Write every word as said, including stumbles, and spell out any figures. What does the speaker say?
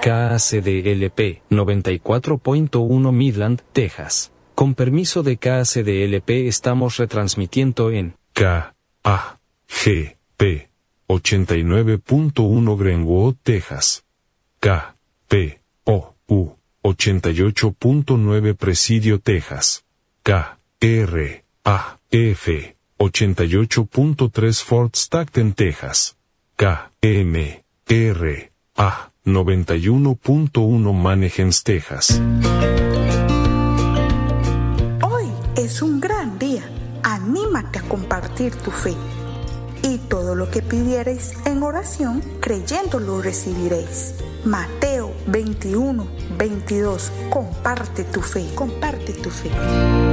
K A C D L P noventa y cuatro punto uno Midland, Texas. Con permiso de K A C D L P estamos retransmitiendo en K A G P ochenta y nueve punto uno Greenwood, Texas. K P O U ochenta y ocho punto nueve Presidio, Texas. K R A F ochenta y ocho punto tres Fort Stockton, Texas. K M R A noventa y uno punto uno Manahems, Texas. Hoy es un gran día. Anímate a compartir tu fe. Y todo lo que pidiereis en oración, creyendo lo recibiréis. Mateo veintiuno, veintidós. Comparte tu fe, comparte tu fe.